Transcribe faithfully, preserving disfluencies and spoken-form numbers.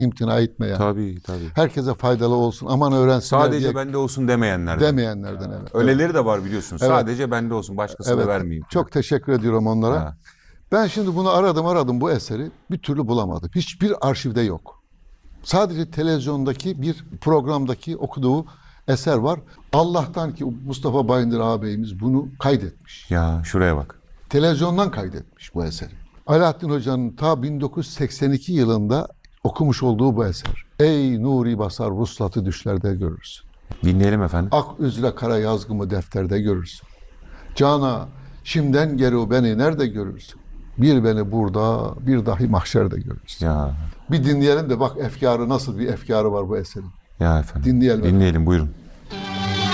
imtina etmeyen. Tabii tabii. Herkese faydalı olsun, aman öğrensinler Sadece diye bende olsun demeyenlerden. demeyenlerden. Evet. Öyleleri de var biliyorsunuz. Evet. Sadece bende olsun, başkasına Evet. vermeyeyim. Çok teşekkür ediyorum onlara. Ha. Ben şimdi bunu aradım aradım bu eseri bir türlü bulamadım. Hiçbir arşivde yok. Sadece televizyondaki bir programdaki okuduğu eser var. Allah'tan ki Mustafa Bayındır ağabeyimiz bunu kaydetmiş. Ya şuraya bak. Televizyondan kaydetmiş bu eseri. Alaaddin Hoca'nın ta bin dokuz yüz seksen iki yılında okumuş olduğu bu eser. Ey nuri basar vuslatı düşlerde görürsün. Dinleyelim efendim. Ak üzle kara yazgımı defterde görürsün. Cana şimdiden geri beni nerede görürsün? Bir beni burada, bir dahi mahşerde görürsün. Ya. Bir dinleyelim de bak efkarı nasıl bir efkarı var bu eserin. Ya efendim. Dinleyelim. Dinleyelim buyurun.